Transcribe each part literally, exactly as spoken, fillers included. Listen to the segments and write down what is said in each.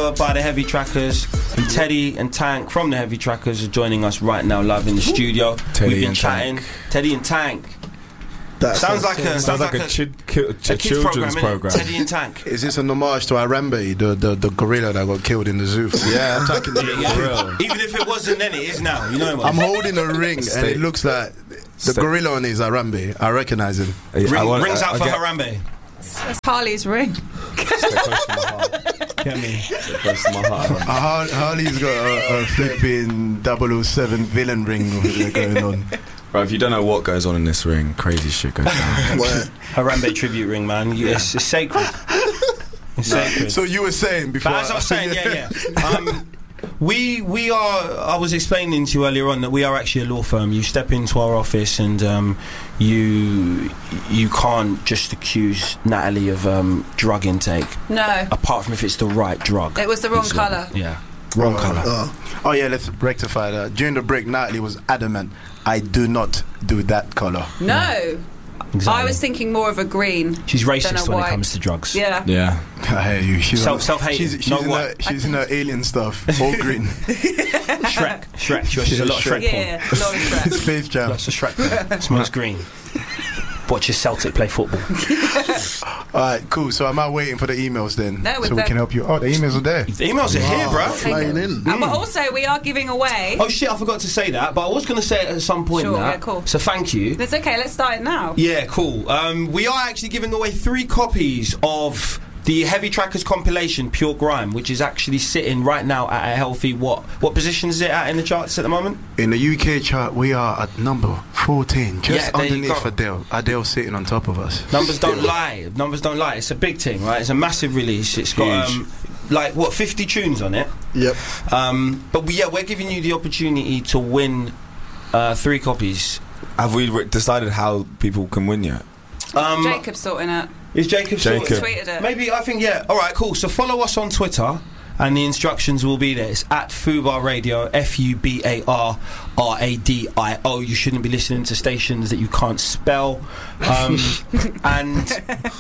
Studio by the Heavy Trackers, and Teddy and Tank from the Heavy Trackers are joining us right now live in the studio. Teddy We've been and chatting. Tank. Teddy and Tank. That sounds, sounds like a sounds, sounds like, like a, a, chid, ki- a, a children's program. program. Teddy and Tank. Is this an homage to Harambe, the, the the gorilla that got killed in the zoo? Yeah, I'm talking to yeah, for real. Even if it wasn't then, it is now. You know what I'm holding a ring and it looks like the Stay. gorilla on it is Harambe. I recognise him. Ring, I want, rings I, out I for get, Harambe. It's Harley's ring. Get me. Stay close to my heart. Uh, Har- Harley's got a, a flipping double oh seven villain ring over there going on. Right, if you don't know what goes on in this ring, crazy shit goes down. Harambe tribute ring, man. Yes, it's sacred. It's sacred. So you were saying before? But as I was saying, yeah, yeah. Um, we we are. I was explaining to you earlier on that we are actually a law firm. You step into our office and um, you you can't just accuse Natalie of um, drug intake. No. Apart from if it's the right drug. It was the wrong It's colour. Like, yeah. Wrong uh, colour. Uh, oh yeah, let's rectify that. During the break, Natalie was adamant. I do not do that colour. No. Exactly. I was thinking more of a green. She's Don't racist know when why. it comes to drugs. Yeah. Yeah. I hear you. She's Self- self-hating. She's, she's, Not in what? her, she's in her alien stuff. All green. Shrek. Shrek. She watches a lot of Shrek porn. Yeah, a lot of Shrek. Space Jam. Lots of Shrek porn. Smells green. Watches Celtic play football. Alright, cool. So am I waiting for the emails then? No, so with we the- can help you. Oh, the emails are there. The emails are here, bro. Flying in. Uh, but also, we are giving away. Oh shit, I forgot to say that, but I was going to say it at some point. Sure, now. yeah, cool. So thank you. It's okay, let's start it now. Yeah, cool. Um, we are actually giving away three copies of the Heavy Trackers compilation, Pure Grime, which is actually sitting right now at a healthy what? What position is it at in the charts at the moment? In the U K chart, we are at number fourteen, just Yeah, there you underneath go. Adele. Adele sitting on top of us. Numbers don't lie. Numbers don't lie. It's a big thing, right? It's a massive release. It's got Huge. um, like what fifty tunes on it. Yep. Um, but we, yeah, we're giving you the opportunity to win uh, three copies. Have we re- decided how people can win yet? Um, Jacob's sorting it. Is Jacob, Jacob. sorted? Tweeted it. Maybe, I think, yeah. Alright, cool. So follow us on Twitter and the instructions will be there. It's at Fubar Radio, F U B A R R A D I O. You shouldn't be listening to stations that you can't spell. Um, and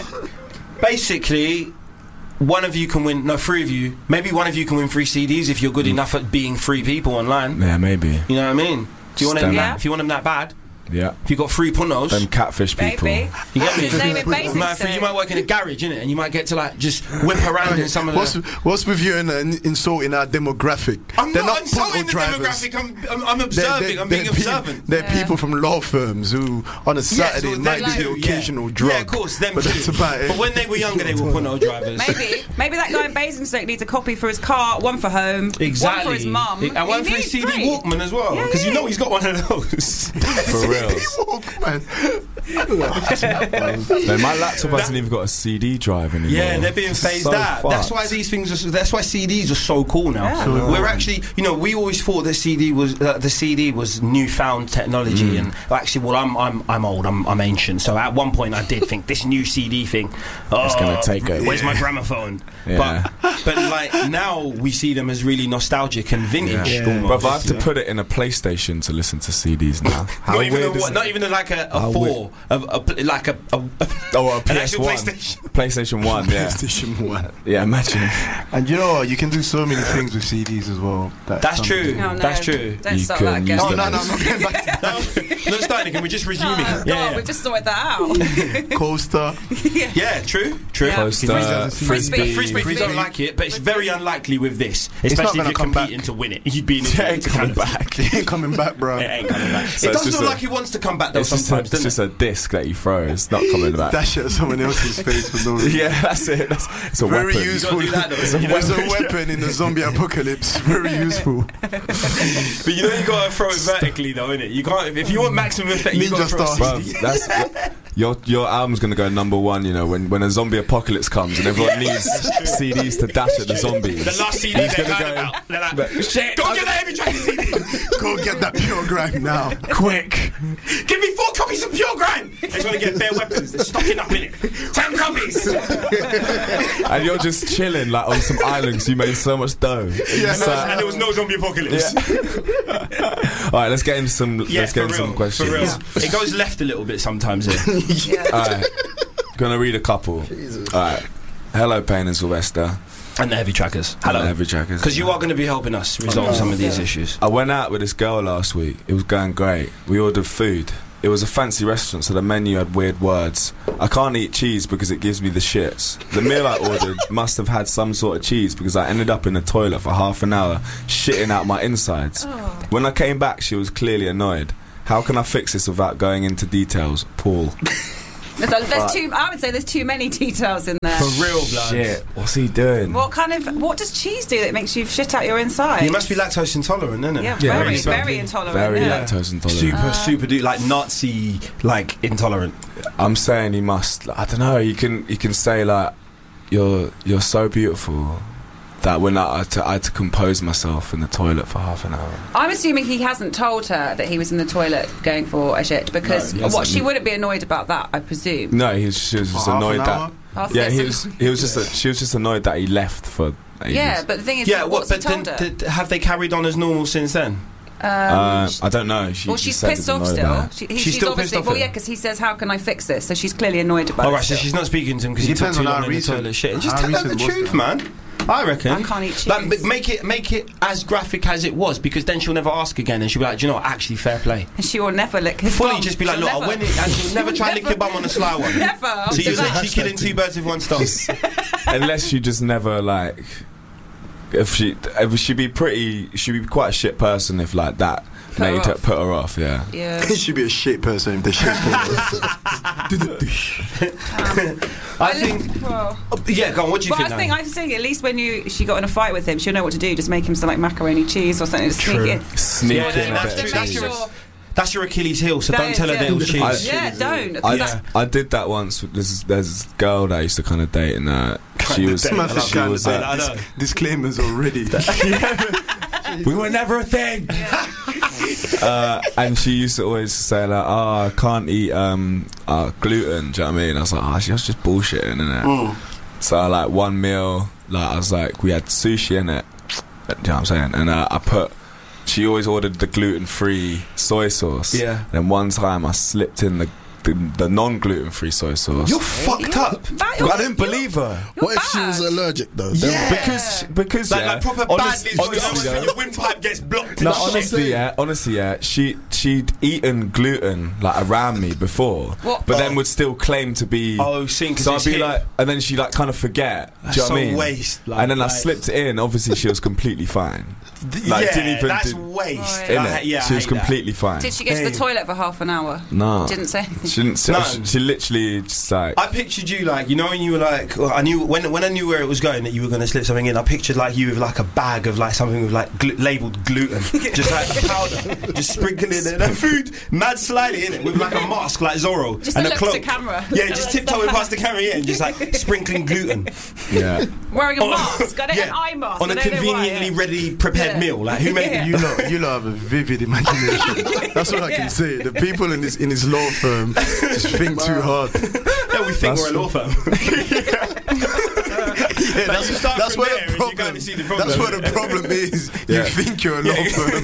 basically, one of you can win, no, three of you, maybe one of you can win free C Ds if you're good enough at being free people online. Yeah, maybe. You know what I mean? Do you want them? Yeah. If you want them that bad, Yeah. if you got free punnos, Them catfish people. Maybe. you get me? His name in basic. Man, for, you might work in a garage, innit? And you might get to like just whip around in some of What's, the. what's with you and uh, insulting our demographic? I'm They're not not insulting the drivers. demographic. I'm, I'm, I'm They're- observing. they're- I'm they're being pe- observant. They're Yeah. people from law firms who, on a Saturday, Yeah, so might they're do the like- occasional yeah. drug. Yeah, of course, them but too. that's about it. But when they were younger, they were punno drivers. Maybe, maybe that guy in Basingstoke needs a copy for his car, one for home, Exactly. one for his mum, And one He for his needs C D three. Walkman as well, Yeah, because you yeah. know he's got one of those. For real. Man. No, my laptop hasn't even got a C D drive anymore. Yeah, they're being phased So out. That's fucked. why these things are. That's why C Ds are so cool now. Yeah. So We're actually, you know, we always thought that C D was uh, the C D was newfound technology, and actually, well, I'm I'm I'm old. I'm I'm ancient. So at one point, I did think this new C D thing. Oh, It's gonna take it. Where's my gramophone? Yeah. But but like now we see them as really nostalgic and vintage. Yeah. Almost. But I have to put it in a PlayStation to listen to C Ds now. How not even a, weird is what, it? not even a, like a, a How four, a, a, like a, a, Oh, a an P S actual one. PlayStation. PlayStation one, yeah. PlayStation one. Yeah, imagine. And you know what? You can do so many things with C Ds as well. That That's some- true. Oh, no. That's true. Don't You start can that again. use Oh, them no, as- no, I'm not getting back No, not starting again. We're just resuming. Oh, God, yeah, we've just sorted that out. to Coaster. yeah, true, true. Yeah. Poster, Frisbee. frisbee. Frisbee, we don't like it, but it's very unlikely with this, especially gonna if you're come competing back. to win it. You'd be in Yeah, ain't coming totality. back. He ain't coming back, bro. It ain't coming back. So it it's does just look a- like he wants to come back though It's just, a, sometimes, it's doesn't just a disc that you throw. It's not coming back. Dash it at someone else's face for no reason. Yeah, that's it. That's, it's a Very weapon. useful. You gotta do that, though, It's a, you know? it's a weapon in the zombie apocalypse. Very useful. it? But you know you gotta throw it vertically though, innit? You can't. If you want maximum effect, you Ninja gotta throw style. it. Bruv, that's your your album's gonna go number one. You know when when a zombie apocalypse comes and everyone needs C Ds to dash at the zombies. The last C D He's they gonna heard go- about. They're like, But- shit, go get that Heavy Trackers C D. Go get that pure grime now. Quick! Give me four copies of Pure Grime. They're gonna get bare weapons. They're stocking up in it. Ten copies. And you're just chilling like on some islands. You made so much dough. Yeah, So- And there was no zombie apocalypse. All right, let's get into some. Yeah, let's for get into real, some questions. for real. It goes left a little bit sometimes here. All right, gonna read a couple. All right. Hello, Payne and Sylvester. And the heavy trackers. And Hello. the heavy trackers. Because you are going to be helping us resolve some of these issues. I went out with this girl last week. It was going great. We ordered food. It was a fancy restaurant, so the menu had weird words. I can't eat cheese because it gives me the shits. The meal I ordered must have had some sort of cheese because I ended up in the toilet for half an hour shitting out my insides. Oh. When I came back, she was clearly annoyed. How can I fix this without going into details? Paul. There's, a, there's too. I would say there's too many details in there. For real, blood. Shit, what's he doing? What kind of? What does cheese do that makes you shit out your inside? You must be lactose intolerant, isn't it? Yeah, Yeah, very, exactly. very intolerant. Very yeah. lactose intolerant. Super, super, duper, like Nazi, like intolerant. I'm saying he must. I don't know. You can you can say like you're you're so beautiful that when I, I, had to, I had to compose myself in the toilet for half an hour. I'm assuming he hasn't told her that he was in the toilet going for a shit because No, he what hasn't. she wouldn't be annoyed about that, I presume. No, he was, she was just For half annoyed an that. hour? After Yeah, he this- was. He was just. A, she was just annoyed that he left for. Ages. Yeah, but the thing is, Yeah, what's what? he But told then, her? did, have they carried on as normal since then? Um, Uh, sh- I don't know. She well, just she's said pissed it off annoyed still. her. She, he, She's she's still obviously, pissed off well, at yeah, him? because he says, "How can I fix this?" So she's clearly annoyed about All it. right, so still. she's not speaking to him because It he took depends too on long how in the recent- toilet shit. Just how tell her recent the was truth, that? man. I reckon. I can't eat cheese. Like, m- make it, make it as graphic as it was, because then she'll never ask again, and she'll be like, "Do you know what? Actually, fair play." And she will never lick his Fully bum. just be like, She'll "Look, I never- went in," and she'll never try and lick your bum on a sly one. Never. So after you're that. literally killing two birds with one stone. Unless you just never like. If she, if she'd be pretty, she'd be quite a shit person if like that Put her made her, off. put her off. Yeah. Yeah. He should be a shit person if the shit I think. Well, Oh, yeah, go on. What do you but I think? think now? I was thinking at least when you she got in a fight with him, she'll know what to do. Just make him some like macaroni cheese or something to sneak True. in. Sneak Yeah, in a that's bit true, of that's cheese. true. That's your Achilles heel, so That don't is, tell her yeah. that it was cheese. I- Yeah, don't. 'cause I, that- I did that once. with- There's, there's this girl that I used to kind of date, and uh, she Kinda was. date, I love She kinda was. date. Uh, I know. Disclaimers already. we were never a thing. uh, and she used to always say like, "Oh, I can't eat um, uh, gluten." Do you know what I mean? I was like, "Oh, she was just bullshitting, innit?" Mm. So like one meal, like I was like, we had sushi in it. Do you know what I'm saying? And uh, I put. She always ordered the gluten-free soy sauce. Yeah. And one time I slipped in the the, the non-gluten-free soy sauce. You're fucked up. That- I didn't believe her. You're What if she was bad. allergic though? Yeah. Because because Like, yeah, like proper honest- badly. honestly, Honestly, though- your windpipe gets blocked. No, and shit. honestly, yeah, honestly, yeah. She she'd eaten gluten like around me before, What? but Oh. then would still claim to be. Oh, sink. so I'd be like, and then she like kind of forget. That's do you know so what I mean? waste, like- and then I like- slipped it in. Obviously, she was completely fine. Like, yeah, didn't even that's did- waste. Right. In I- it, yeah, she I was hate that. completely fine. Did she go to Hey. the toilet for half an hour? No, Didn't say anything. She didn't. Say, No. she, she literally just like. I pictured you like, you know, when you were like, well, I knew when when I knew where it was going that you were going to slip something in. I pictured like you with like a bag of like something with like glu- labelled gluten, just like powder, just sprinkling it in the food, mad slightly in it with like a mask like Zorro Just and a a look cloak. to camera. Yeah, just tiptoeing past the camera, yeah, and just like sprinkling gluten yeah. Wearing a On- mask. I don't yeah, an eye mask. on I a don't know why, conveniently yeah. ready prepared Yeah. meal. Like who made Yeah. it? You lot, you lot have a vivid imagination. That's what I can Yeah. say. The people in this in his law firm just think too hard. Yeah, we think That's we're a law firm. Yeah, Like, you start that's from where there the and you go problem. to see the problem. That's where the problem is. Yeah. You think you're a law firm.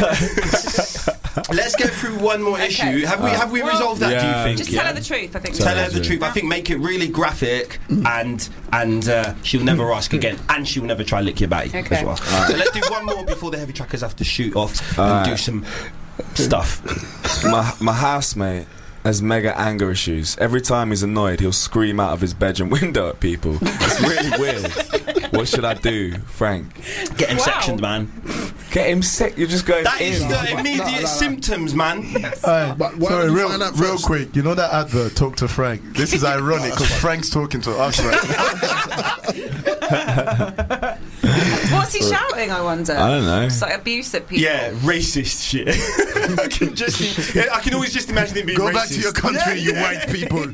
Let's go through one more Okay. issue. Have we have we Well, resolved that? Do yeah. you think? Just yeah? tell her the truth, I think. Tell her Tell the her truth. I think make it really graphic, and and uh, she'll never ask again, and she'll never try lick your batty Okay. as well. So let's do one more before the heavy trackers have to shoot off and Alright. do some stuff. my my housemate has mega anger issues. Every time he's annoyed, he'll scream out of his bedroom window at people. It's really weird. What should I do, Frank? Get him Wow. sectioned, man. Get him sick. You're just going That in. is the no, immediate no, no. symptoms, man. Aye, But why sorry, would you real, find out real first? quick. You know that advert, Talk to Frank? This is ironic because Frank's talking to us right now. What's he shouting, I wonder? I don't know. It's like abuse at people. Yeah, racist shit. I can just, I can always just imagine him being Go racist. back to your country, Yeah, you yeah. white people.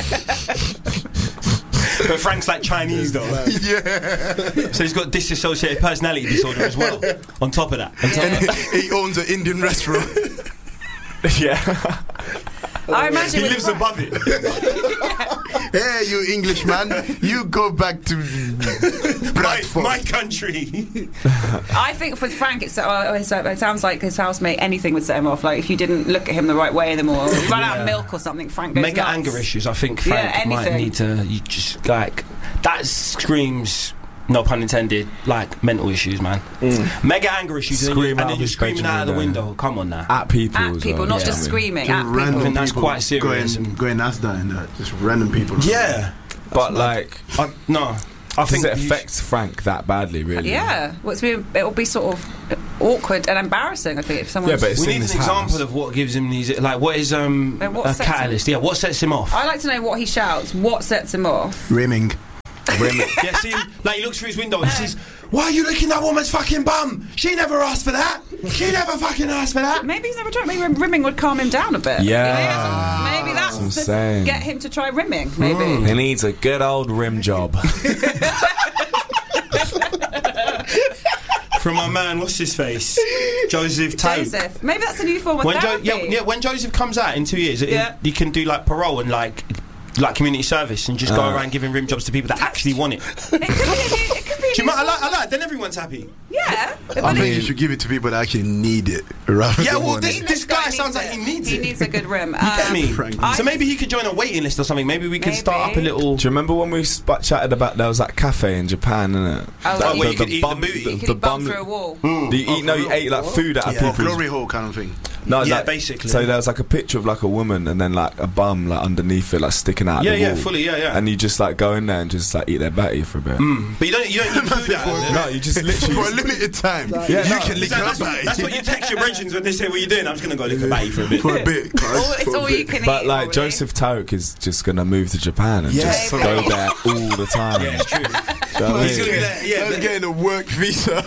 But Frank's like Chinese though, Yeah. so he's got dissociative personality disorder as well. On top of that, on top of that. And he owns an Indian restaurant. Yeah. I imagine He with lives Frank- above it. Hey, you Englishman, you go back to My, Bradford. my country. I think for Frank, it's, uh, it's, uh, it sounds like his housemate, anything would set him off. Like if you didn't look at him the right way anymore, or run out of milk or something, Frank goes Mega nuts. anger issues. I think Yeah, Frank might anything. need to. You just like that screams no pun intended, like mental issues, man. Mm. Mega anger issues, and, you, and then you're screaming out of the window. Come on now. At people, At as people, well. not Yeah. just screaming. Just At people. random I think that's people quite serious. Going, going Asda and that. Just random people. Yeah, But like, I, no. I does think it you affect Frank that badly? Really? Yeah, well, it's been, it'll be sort of awkward and embarrassing. I think if someone. Yeah, but it's we in need an his example house. of what gives him these. Like, what is um Uh, what a sets him- catalyst? Yeah, what sets him off? I like to know what he shouts. What sets him off? Rimming. Yeah, see, like he looks through his window and says, "Why are you licking that woman's fucking bum? She never asked for that. She never fucking asked for that." Maybe he's never tried. Maybe rimming would calm him down a bit. Yeah. You know, maybe that's That's what I'm the- saying. get him to try rimming. Maybe. Mm. He needs a good old rim job. From my man, what's his face, Joseph Tate. Joseph. Maybe that's a new form of When jo- therapy. yeah, yeah, when Joseph comes out in two years, it, Yeah. you can do like parole and like like community service and just go Uh. around giving rim jobs to people that actually want it. It could be a new, it could be a Do you new mind? I like, I form. like. Then everyone's happy. Yeah. I but think it- you should give it to people that actually need it, rather Yeah, than well, want this- it. this guy needs sounds like it. he needs He it. needs a good rim. You get Um, me? Frank. So maybe he could join a waiting list or something. Maybe we could start up a Maybe. little. Do you remember when we sp- chatted about there was that cafe in Japan, innit? Oh, That where you could eat the booty. You could bum through a wall. Do you eat, no, you ate like food out of Yeah, people's. glory hole kind of thing. No, Yeah, like, basically. So there was like a picture of like a woman and then like a bum like underneath it, like sticking out. Yeah, the yeah, wall. fully, yeah, yeah. And you just like go in there and just like eat their batty for a bit. Mm. But you don't, you don't eat food out of it. No, you just literally. For a limited time. Yeah, you no. can lick That's, your that's, what, batty. that's what you text your brethren when they say, "What are you doing?" I'm just gonna go lick a batty for a bit. For a bit. guys, All, it's for a all bit. you can But eat. like probably. Joseph Tarek is just gonna move to Japan and Yes. just Maybe. go there all the time. Yeah, it's true. Do you know what I He's mean? gonna be there, yeah, That's the- getting a work visa.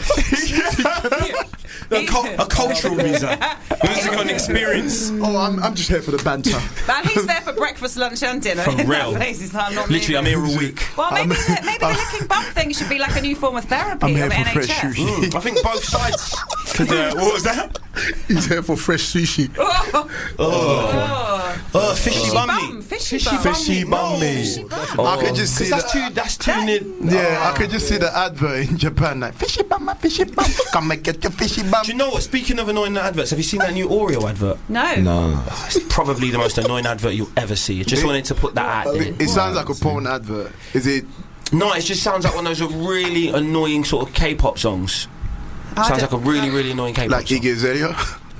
a, cul- a cultural visa. He wants to go and experience. Oh, I'm, I'm just here for the banter. Man, he's there for breakfast, lunch, and dinner. For in real. that place. He's like, I'm not Literally, I'm leaving. here all week. Well, maybe, I'm- the, maybe the licking bum thing should be like a new form of therapy. I'm here of for N H S. fresh sushi. Mm, I think both sides. Could, uh, what was that? He's here for fresh sushi. Oh, Oh, oh fishy Fishy bum bum, meat. fishy Fishy bum. Fishy bum No. meat. Oh. I could just see That's that. too. That's too near. Yeah, I could just see the advert in Japan like fishy bum, my fishy bum, come and get your fishy bum. Do you know what? Speaking of annoying adverts, have you seen that new Oreo advert? no. No. It's probably the most annoying advert you'll ever see. I just It- wanted to put that out there. It sounds like a porn advert. Is it? No, it just sounds like one of those really annoying sort of K-pop songs. I Sounds like don't- a really, really annoying K-pop Like song. Iggy Azalea?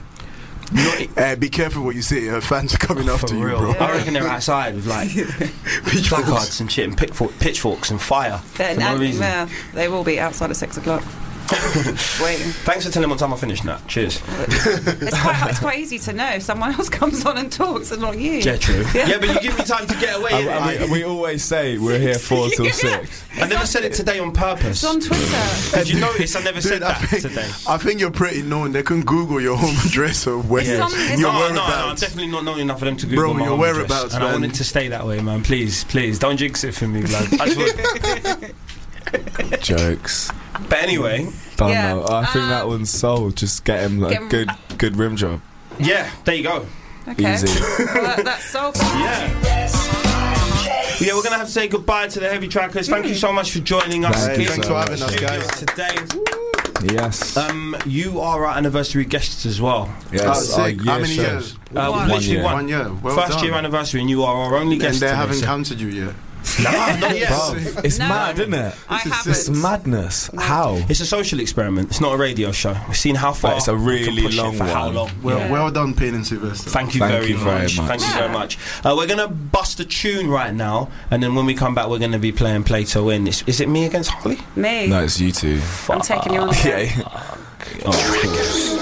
Not Uh, be careful what you say. Her fans are coming for after you, real. bro. I reckon they're outside with like Pitchforks. placards and shit and pitchfork, pitchforks and fire. Then, For no and, reason. yeah, they will be outside at six o'clock. Waiting. Thanks for telling me what time I finished now. Cheers. It's quite, it's quite easy to know if someone else comes on and talks and not you. Yeah, true. Yeah, but you give me time to get away. And, innit? and we, we always say we're here four till six. I never said it today on purpose. It's on Twitter. Did you notice I never Dude, said I that think, today? I think you're pretty known. They can Google your home address or where Yeah. It's on- your no, no, no, I'm whereabouts. definitely not knowing enough for them to Google Bro, my your home address. whereabouts, and I man. wanted to stay that way, man. Please, please, don't jinx it for me, blood. I just want- Jokes. But anyway, Don't Yeah. know. I think Um, that one's sold. Just get him like, get a him- good, good rim job. yeah, there you go. Okay. Easy. Well, that, that's solved. Yeah. Yeah, we're gonna have to say goodbye to the Heavy Trackers. Thank you so much for joining us. Thank Hey, you thanks so for having much. us, guys. Today, Yes. um, you are our anniversary guests as well. yes. Oh, our sick. How year many shows. years? Uh, One. literally year. one. One year. Well First done. year anniversary, and you are our only guest. And they today, haven't so- counted you yet. Nah, not yet. Bruv, it's No. mad, isn't it? I This is haven't. It's madness. How? It's a social experiment. It's not a radio show. We've seen how far. But it's a we can really push it long for How one. long? Well, Yeah. well done, Payne and Sylvester. Thank you, Thank very, you very much. much. Thank you Yeah. very much. Uh, we're gonna bust a tune right now, and then when we come back, we're gonna be playing Play to Win. Is, is it me against Holly? Me. No, it's you two. I'm taking you on. again. Okay. Oh, cool.